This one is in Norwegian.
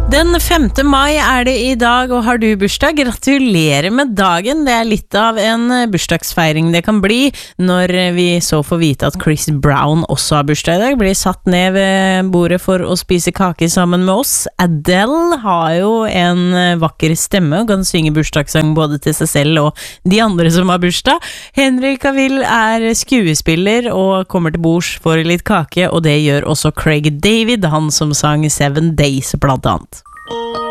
Den 5. mai det I dag, og har du bursdag? Gratulerer med dagen! Det litt av en bursdagsfeiring det kan bli når vi så får vite at Chris Brown også har bursdag I dag. Blir satt ned ved bordet for å spise kake sammen med oss. Adele har jo en vakker stemme og kan synge bursdagssang både til seg selv og de andre som har bursdag. Henry Cavill skuespiller og kommer til bords for litt kake, og det gjør også Craig David, han som sang 7 Days blant annet.